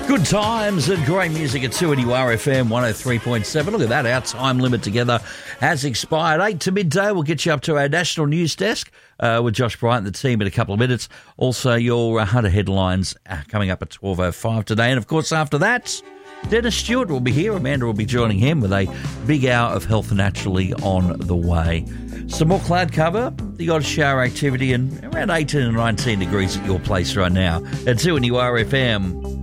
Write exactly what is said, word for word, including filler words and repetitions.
Good times and great music at two N U R F M one oh three point seven. Look at that, our time limit together has expired. eight to midday, we'll get you up to our national news desk uh, with Josh Bryant and the team in a couple of minutes. Also, your uh, Hunter headlines uh, coming up at twelve oh five today. And, of course, after that, Dennis Stewart will be here. Amanda will be joining him with a big hour of Health Naturally on the way. Some more cloud cover, the odd shower activity, and around eighteen and nineteen degrees at your place right now at two N U R F M.